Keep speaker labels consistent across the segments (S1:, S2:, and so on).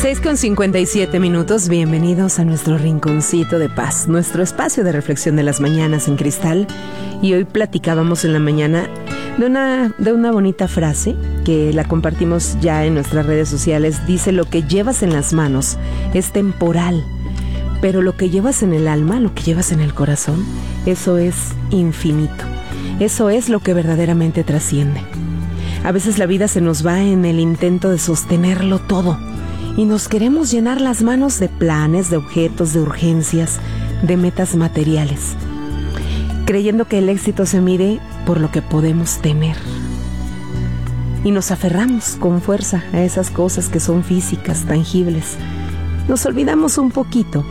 S1: 6:57. Bienvenidos a nuestro rinconcito de paz, nuestro espacio de reflexión de las mañanas en Cristal. Y hoy platicábamos en la mañana de una bonita frase que la compartimos ya en nuestras redes sociales. Dice: lo que llevas en las manos es temporal, pero lo que llevas en el alma, lo que llevas en el corazón, eso es infinito. Eso es lo que verdaderamente trasciende. A veces la vida se nos va en el intento de sostenerlo todo y nos queremos llenar las manos de planes, de objetos, de urgencias, de metas materiales, creyendo que el éxito se mide por lo que podemos tener. Y nos aferramos con fuerza a esas cosas que son físicas, tangibles. Nos olvidamos un poquito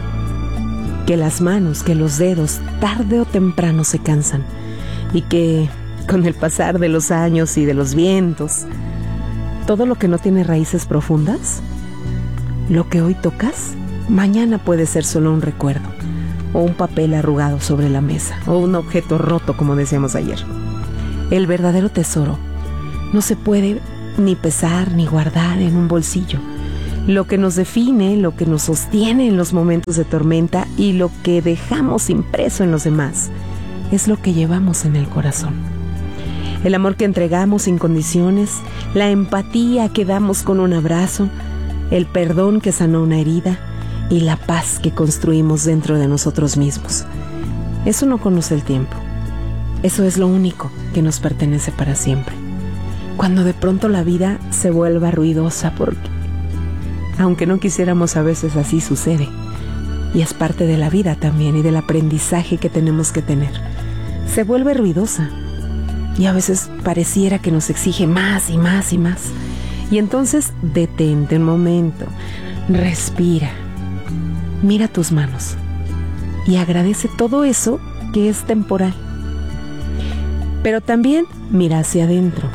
S1: que las manos, que los dedos, tarde o temprano se cansan y que con el pasar de los años y de los vientos, todo lo que no tiene raíces profundas, lo que hoy tocas, mañana puede ser solo un recuerdo, o un papel arrugado sobre la mesa, o un objeto roto, como decíamos ayer. El verdadero tesoro no se puede ni pesar ni guardar en un bolsillo. Lo que nos define, lo que nos sostiene en los momentos de tormenta y lo que dejamos impreso en los demás, es lo que llevamos en el corazón. El amor que entregamos sin condiciones, la empatía que damos con un abrazo, el perdón que sanó una herida y la paz que construimos dentro de nosotros mismos. Eso no conoce el tiempo. Eso es lo único que nos pertenece para siempre. Cuando de pronto la vida se vuelva ruidosa, porque, aunque no quisiéramos, a veces así sucede. Y es parte de la vida también y del aprendizaje que tenemos que tener. Se vuelve ruidosa. Y a veces pareciera que nos exige más y más y más. Y entonces detente un momento, respira, mira tus manos y agradece todo eso que es temporal. Pero también mira hacia adentro.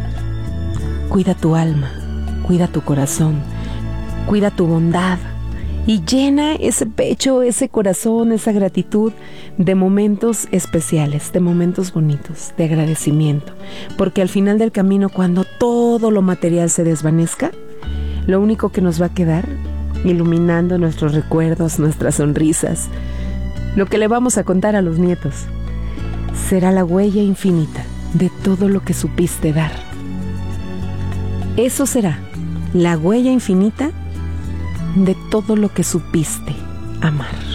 S1: Cuida tu alma, cuida tu corazón, cuida tu bondad. Y llena ese pecho, ese corazón, esa gratitud de momentos especiales, de momentos bonitos, de agradecimiento. Porque al final del camino, cuando todo lo material se desvanezca, lo único que nos va a quedar, iluminando nuestros recuerdos, nuestras sonrisas, lo que le vamos a contar a los nietos, será la huella infinita de todo lo que supiste dar. Eso será la huella infinita de todo lo que supiste amar.